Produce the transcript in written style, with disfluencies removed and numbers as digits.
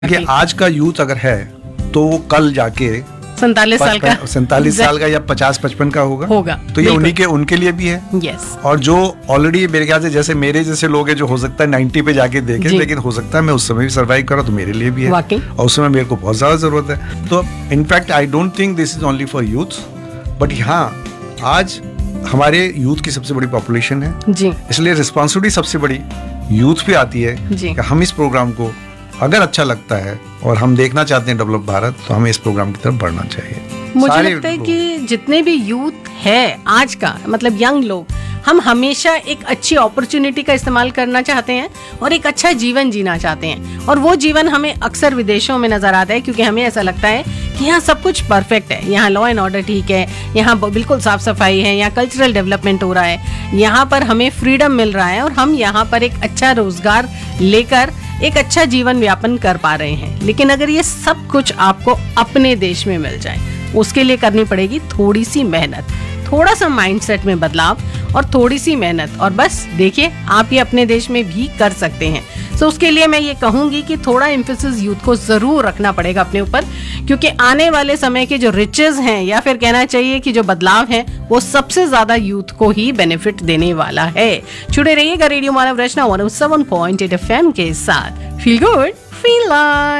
कि आज का यूथ अगर है तो वो कल जाके 47 साल का या 50-55 का होगा तो ये उनके लिए भी है। यस। और जो ऑलरेडी मेरे ख्याल से जैसे मेरे जैसे लोग हैं जो हो सकता है 90 पे जाके देखे, लेकिन हो सकता है मैं उस समय भी सर्वाइव करा तो मेरे लिए भी है। और उस समय मेरे को बहुत ज्यादा जरूरत है। तो in fact I don't think this is only for youth, but हाँ आज हमारे यूथ की सबसे बड़ी पॉपुलेशन है जी, इसलिए रिस्पॉन्सिबिलिटी सबसे बड़ी यूथ पे आती है कि हम इस प्रोग्राम को अगर अच्छा लगता है और हम देखना चाहते हैं डेवलप भारत, तो हमें इस प्रोग्राम की तरफ बढ़ना चाहिए। मुझे लगता है कि जितने भी यूथ है आज का, मतलब यंग लोग, हम हमेशा एक अच्छी अपॉर्चुनिटी का इस्तेमाल करना चाहते हैं और एक अच्छा जीवन जीना चाहते हैं। और वो जीवन हमें अक्सर विदेशों में नजर आता है, क्योंकि हमें ऐसा लगता है कि यहाँ सब कुछ परफेक्ट है, यहाँ लॉ एंड ऑर्डर ठीक है, यहाँ बिल्कुल साफ सफाई है, यहाँ कल्चरल डेवलपमेंट हो रहा है, यहाँ पर हमें फ्रीडम मिल रहा है और हम यहाँ पर एक अच्छा रोजगार लेकर एक अच्छा जीवन यापन कर पा रहे हैं। लेकिन अगर ये सब कुछ आपको अपने देश में मिल जाए, उसके लिए करनी पड़ेगी थोड़ी सी मेहनत, थोड़ा सा माइंडसेट में बदलाव और थोड़ी सी मेहनत। और बस देखिए, आप ये अपने देश में भी कर सकते हैं। तो उसके लिए मैं ये कहूंगी कि थोड़ा एम्फेसिस यूथ को जरूर रखना पड़ेगा अपने ऊपर, क्योंकि आने वाले समय के जो रिचेस हैं, या फिर कहना चाहिए कि जो बदलाव है, वो सबसे ज्यादा यूथ को ही बेनिफिट देने वाला है। जुड़े रहिएगा रेडियो मानव रचना 107.8 FM के साथ। Feel good, feel like.